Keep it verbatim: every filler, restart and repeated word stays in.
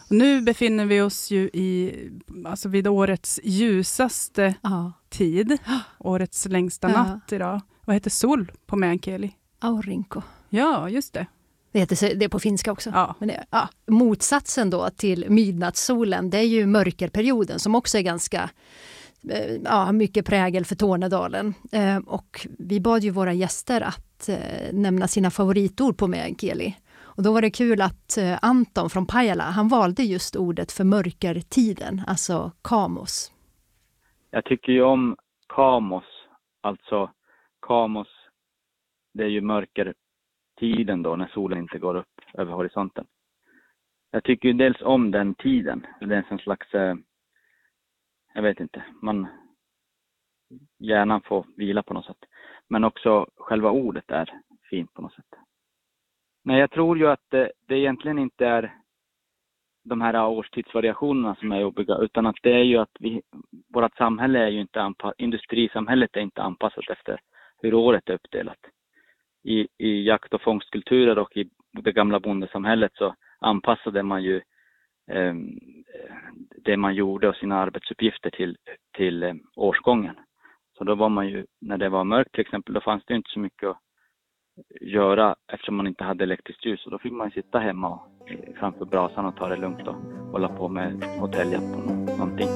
Och nu befinner vi oss ju i, alltså vid årets ljusaste Ja. tid. Årets längsta Ja. natt idag. Vad heter sol på meänkieli? Aurinko. Ja, just det. Det heter det på finska också. Ja. Men det, ja. Motsatsen då till midnattssolen, det är ju mörkerperioden som också är ganska eh, ja, mycket prägel för Tornedalen. Eh, och vi bad ju våra gäster att eh, nämna sina favoritord på meänkieli. Och då var det kul att eh, Anton från Pajala, han valde just ordet för mörkertiden, alltså kamos. Jag tycker ju om kamos, alltså kamos, det är ju mörkertiden då när solen inte går upp över horisonten. Jag tycker ju dels om den tiden, det är en slags, eh, jag vet inte, man hjärnan får vila på något sätt. Men också själva ordet är fint på något sätt. Nej, jag tror ju att det, det egentligen inte är de här årstidsvariationerna som är jobbiga, utan att det är ju att vi, vårt samhälle är ju inte anpassat, industrisamhället är inte anpassat efter hur året är uppdelat. I, i jakt- och fångstkulturer och i det gamla bondesamhället så anpassade man ju eh, det man gjorde och sina arbetsuppgifter till, till eh, årsgången. Så då var man ju, när det var mörkt till exempel, då fanns det inte så mycket att göra eftersom man inte hade elektriskt ljus. Och då fick man sitta hemma och, framför brasan och ta det lugnt och hålla på med hotelljack på någonting.